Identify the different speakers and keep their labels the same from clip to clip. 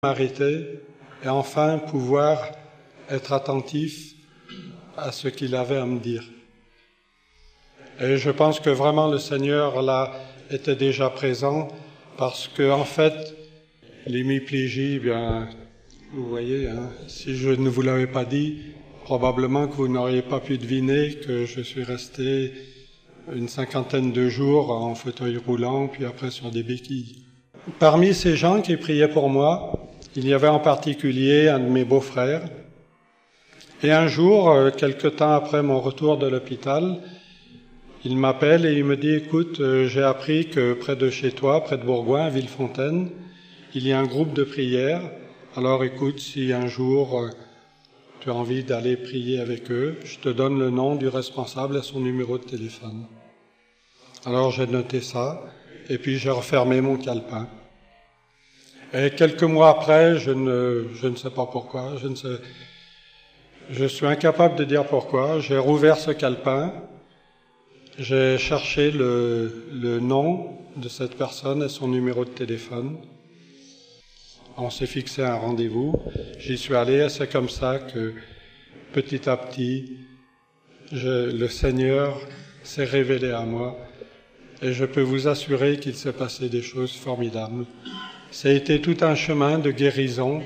Speaker 1: m'arrêter et enfin pouvoir être attentif à ce qu'il avait à me dire. Et je pense que vraiment le Seigneur là était déjà présent parce que en fait l'hémiplégie, bien vous voyez, si je ne vous l'avais pas dit, probablement que vous n'auriez pas pu deviner que je suis resté une 50aine de jours en fauteuil roulant, puis après sur des béquilles. Parmi ces gens qui priaient pour moi, il y avait en particulier un de mes beaux-frères. Et un jour, quelque temps après mon retour de l'hôpital, il m'appelle et il me dit « Écoute, j'ai appris que près de chez toi, près de Bourgoin, à Villefontaine, il y a un groupe de prière. Alors écoute, si un jour tu as envie d'aller prier avec eux, je te donne le nom du responsable et son numéro de téléphone. » Alors j'ai noté ça et puis j'ai refermé mon calepin. Et quelques mois après, je ne sais pas pourquoi, je suis incapable de dire pourquoi, j'ai rouvert ce calepin, j'ai cherché le nom de cette personne et son numéro de téléphone. On s'est fixé un rendez-vous, j'y suis allé et c'est comme ça que petit à petit, le Seigneur s'est révélé à moi et je peux vous assurer qu'il s'est passé des choses formidables. Ça a été tout un chemin de guérison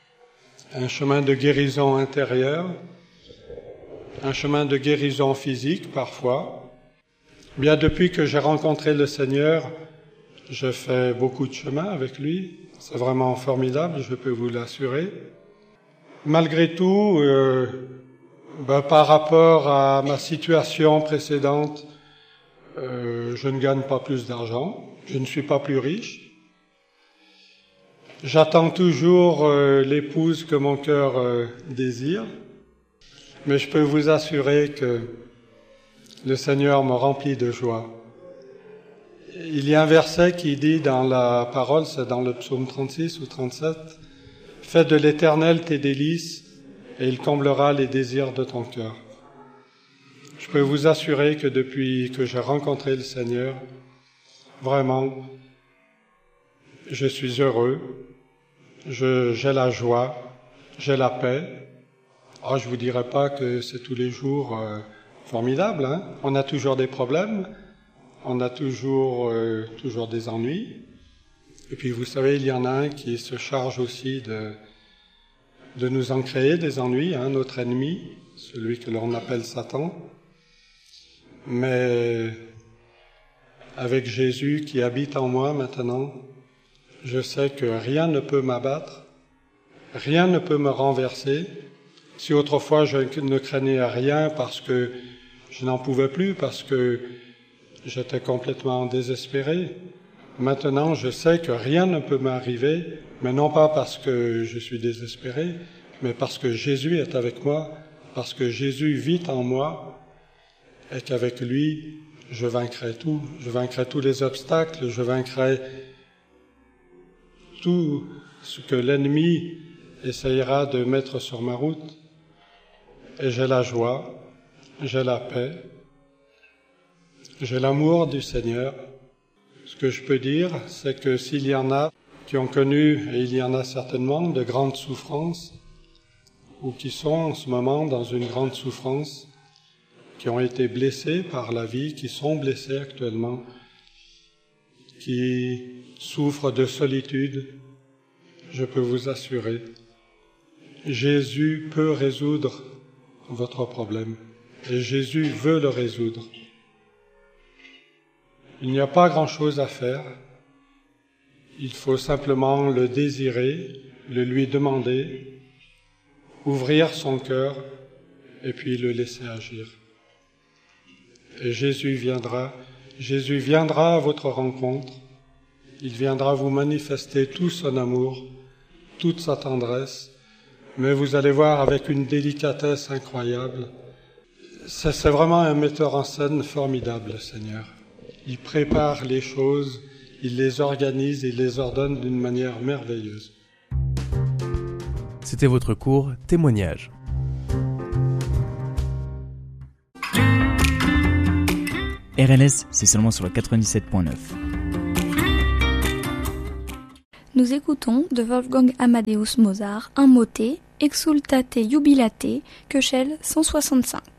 Speaker 1: intérieure, un chemin de guérison physique parfois. Bien depuis que j'ai rencontré le Seigneur, je fais beaucoup de chemin avec lui. C'est vraiment formidable, je peux vous l'assurer. Malgré tout, par rapport à ma situation précédente, je ne gagne pas plus d'argent, je ne suis pas plus riche. J'attends toujours l'épouse que mon cœur désire, mais je peux vous assurer que le Seigneur me remplit de joie. Il y a un verset qui dit dans la parole, c'est dans le psaume 36 ou 37, « Fais de l'Éternel tes délices, et il comblera les désirs de ton cœur. » Je peux vous assurer que depuis que j'ai rencontré le Seigneur, vraiment, je suis heureux, j'ai la joie, j'ai la paix. Je vous dirai pas que c'est tous les jours formidable, On a toujours des problèmes, on a toujours des ennuis. Et puis vous savez, il y en a un qui se charge aussi de nous en créer des ennuis, notre ennemi, celui que l'on appelle Satan. Mais avec Jésus qui habite en moi maintenant, je sais que rien ne peut m'abattre, rien ne peut me renverser. Si autrefois je ne craignais rien parce que je n'en pouvais plus, parce que j'étais complètement désespéré, maintenant je sais que rien ne peut m'arriver, mais non pas parce que je suis désespéré, mais parce que Jésus est avec moi, parce que Jésus vit en moi, et qu'avec lui, je vaincrai tout. Je vaincrai tous les obstacles, je vaincrai tout ce que l'ennemi essayera de mettre sur ma route. Et j'ai la joie, j'ai la paix, j'ai l'amour du Seigneur. Ce que je peux dire, c'est que s'il y en a qui ont connu, et il y en a certainement, de grandes souffrances, ou qui sont en ce moment dans une grande souffrance, qui ont été blessés par la vie, qui sont blessés actuellement, qui souffrent de solitude, je peux vous assurer, Jésus peut résoudre votre problème, et Jésus veut le résoudre. Il n'y a pas grand-chose à faire, il faut simplement le désirer, le lui demander, ouvrir son cœur, et puis le laisser agir. Et Jésus viendra à votre rencontre, il viendra vous manifester tout son amour, toute sa tendresse, mais vous allez voir avec une délicatesse incroyable. C'est vraiment un metteur en scène formidable, le Seigneur. Il prépare les choses, il les organise, il les ordonne d'une manière merveilleuse.
Speaker 2: C'était votre cours Témoignage.
Speaker 3: RLS, c'est seulement sur le 97.9.
Speaker 2: Nous écoutons de Wolfgang Amadeus Mozart un motet Exultate Jubilate, Köchel 165.